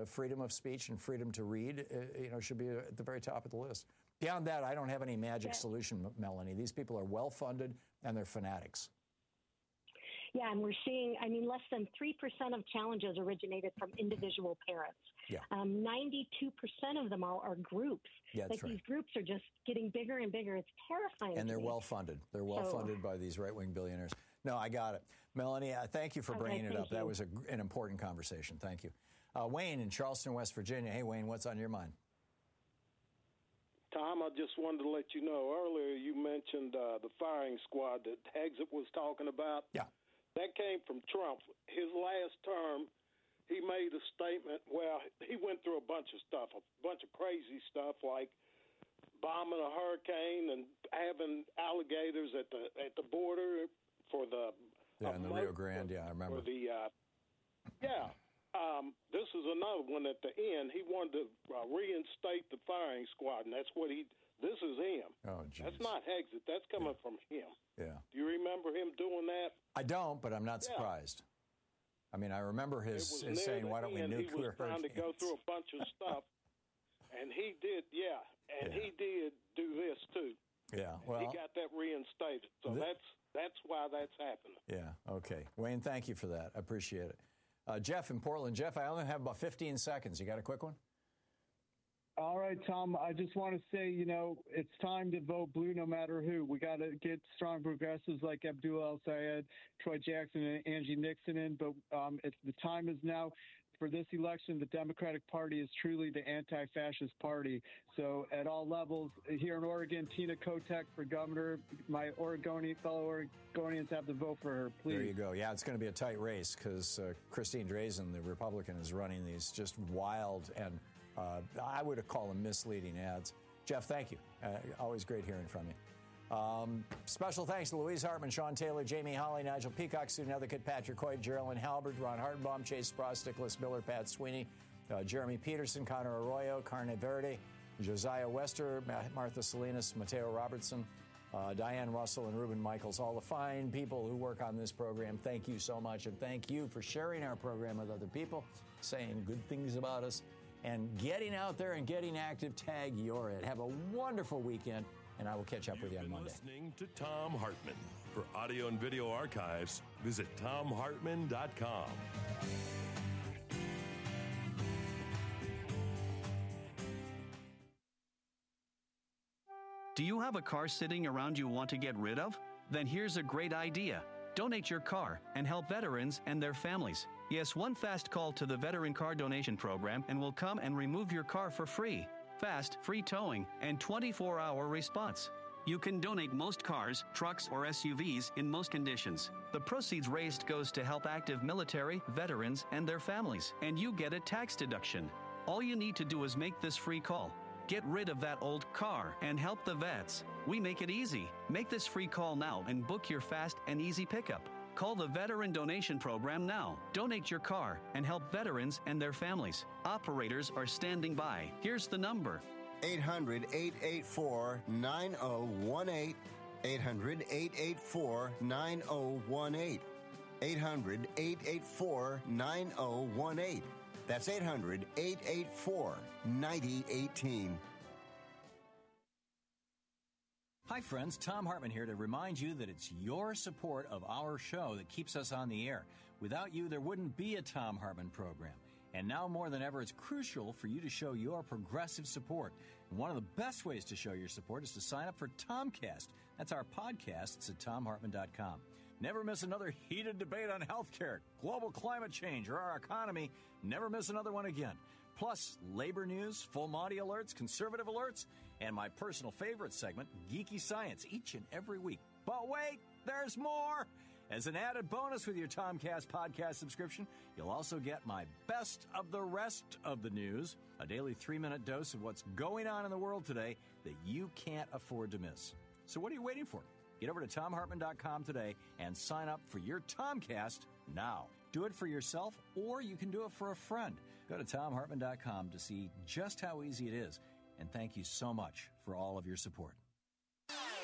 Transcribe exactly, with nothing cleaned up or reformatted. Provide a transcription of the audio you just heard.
freedom of speech and freedom to read, uh, you know, should be at the very top of the list. Beyond that, I don't have any magic yeah. solution, Melanie. These people are well-funded, and they're fanatics. Yeah, and we're seeing, I mean, less than three percent of challenges originated from individual parents. Yeah. Um, ninety-two percent of them all are groups. Yeah, that's like right. These groups are just getting bigger and bigger. It's terrifying. And they're to me. well-funded. They're well-funded so, by these right-wing billionaires. No, I got it. Melanie, uh, thank you for okay, bringing it up. You. That was a, an important conversation. Thank you. Uh, Wayne in Charleston, West Virginia. Hey, Wayne, what's on your mind? Tom, I just wanted to let you know, earlier you mentioned uh, the firing squad that Exit was talking about. Yeah. That came from Trump. His last term, he made a statement. Well, he went through a bunch of stuff, a bunch of crazy stuff like bombing a hurricane and having alligators at the at the border for the yeah, in the Rio Grande. Yeah, I remember. For the uh, yeah. Um, this is another one at the end. He wanted to uh, reinstate the firing squad, and that's what he. This is him. Oh, geez. That's not Exit. That's coming yeah. from him. Yeah. Do you remember him doing that? I don't, but I'm not yeah. surprised. I mean, I remember his, his saying, "Why don't we nuclear He was trying hurricanes? to go through a bunch of stuff, and he did. Yeah, and yeah. he did do this too. Yeah. And well, he got that reinstated. So th- that's that's why that's happening. Yeah. Okay, Wayne, thank you for that. I appreciate it. Uh, Jeff in Portland. Jeff, I only have about fifteen seconds. You got a quick one? All right, Tom, I just want to say, you know, it's time to vote blue no matter who. We got to get strong progressives like Abdul El-Sayed, Troy Jackson, and Angie Nixon in. But um, it's, the time is now. For this election, the Democratic Party is truly the anti-fascist party. So at all levels, here in Oregon, Tina Kotek for governor. My Oregonian fellow Oregonians have to vote for her, please. There you go. Yeah, it's going to be a tight race because uh, Christine Drazan, the Republican, is running these just wild and uh, I would call them misleading ads. Jeff, thank you. Uh, always great hearing from you. Um, special thanks to Louise Hartman, Sean Taylor, Jamie Holly, Nigel Peacock, Sue Nethercutt, Patrick Hoyt, Geraldine Halbert, Ron Hartenbaum, Chase Spross, Nicholas Miller, Pat Sweeney, uh, Jeremy Peterson, Connor Arroyo, Carne Verde, Josiah Wester, Martha Salinas, Mateo Robertson, uh, Diane Russell, and Ruben Michaels, all the fine people who work on this program. Thank you so much, and thank you for sharing our program with other people, saying good things about us, and getting out there and getting active. Tag You're It. Have a wonderful weekend. And I will catch up with you on Monday. You've been listening to Thom Hartmann. For audio and video archives, visit thom hartmann dot com. Do you have a car sitting around you want to get rid of? Then here's a great idea. Donate your car and help veterans and their families. Yes, one fast call to the Veteran Car Donation Program and we'll come and remove your car for free. Fast, free towing, and twenty-four hour response. You can donate most cars, trucks, or S U Vs in most conditions. The proceeds raised goes to help active military, veterans, and their families, and you get a tax deduction. All you need to do is make this free call. Get rid of that old car and help the vets. We make it easy. Make this free call now and book your fast and easy pickup. Call the Veteran Donation Program now. Donate your car and help veterans and their families. Operators are standing by. Here's the number. eight hundred, eight eight four, nine oh one eight. eight hundred, eight eight four, nine oh one eight. eight hundred, eight eight four, nine oh one eight. That's eight hundred, eight eight four, nine oh one eight. Hi, friends. Thom Hartmann here to remind you that it's your support of our show that keeps us on the air. Without you, there wouldn't be a Thom Hartmann program. And now more than ever, it's crucial for you to show your progressive support. And one of the best ways to show your support is to sign up for Tomcast. That's our podcast. It's at thom hartmann dot com. Never miss another heated debate on healthcare, global climate change, or our economy. Never miss another one again. Plus, labor news, full Monty alerts, conservative alerts, and my personal favorite segment, Geeky Science, each and every week. But wait, there's more! As an added bonus with your Tomcast podcast subscription, you'll also get my best of the rest of the news, a daily three-minute dose of what's going on in the world today that you can't afford to miss. So what are you waiting for? Get over to thom hartmann dot com today and sign up for your Tomcast now. Do it for yourself, or you can do it for a friend. Go to thom hartmann dot com to see just how easy it is. And thank you so much for all of your support.